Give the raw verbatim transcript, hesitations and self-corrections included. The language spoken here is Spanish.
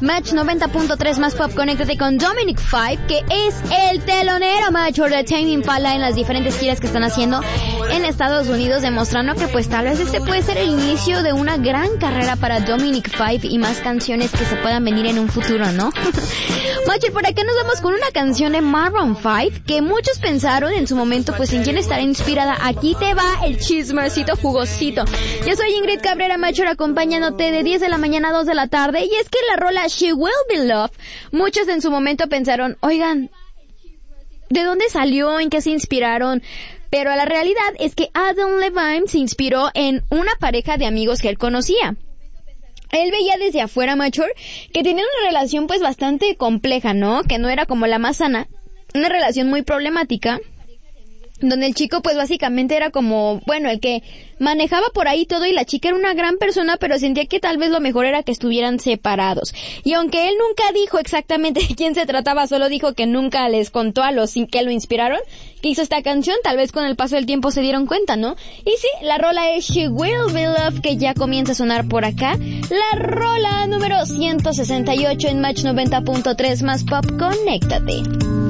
Match noventa punto tres más pop, conéctate con Dominic Five, que es el telonero macho de Tame Impala en las diferentes giras que están haciendo en Estados Unidos, demostrando que pues tal vez este puede ser el inicio de una gran carrera para Dominic Five y más canciones que se puedan venir en un futuro, ¿no? Macho, por acá nos vamos con una canción de Maroon Five que muchos pensaron en su momento pues en quién estará inspirada. Aquí te va el chismecito jugosito. Yo soy Ingrid Cabrera, macho, acompañándote de diez de la mañana a dos de la tarde, y es que la rola She Will Be Loved, muchos en su momento pensaron, oigan, ¿de dónde salió? ¿En qué se inspiraron? Pero la realidad es que Adam Levine se inspiró en una pareja de amigos que él conocía. Él veía desde afuera, macho, que tenían una relación pues bastante compleja, ¿no? Que no era como la más sana, una relación muy problemática, donde el chico pues básicamente era como, bueno, el que manejaba por ahí todo, y la chica era una gran persona, pero sentía que tal vez lo mejor era que estuvieran separados. Y aunque él nunca dijo exactamente de quién se trataba, solo dijo que nunca les contó a los que lo inspiraron, que hizo esta canción, tal vez con el paso del tiempo se dieron cuenta, ¿no? Y sí, la rola es She Will Be Loved, que ya comienza a sonar por acá. La rola número ciento sesenta y ocho en Match noventa punto tres más pop, conéctate.